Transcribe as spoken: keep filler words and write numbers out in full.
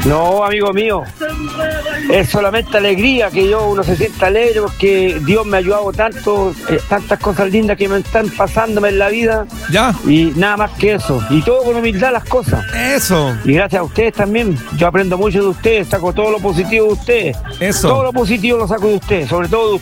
No, amigo mío, es solamente alegría que yo uno se sienta alegre porque Dios me ha ayudado tanto, eh, tantas cosas lindas que me están pasándome en la vida. Ya. Y nada más que eso. Y todo con humildad las cosas. Eso. Y gracias a ustedes también. Yo aprendo mucho de ustedes, saco todo lo positivo de ustedes. Eso. Todo lo positivo lo saco de ustedes, sobre todo de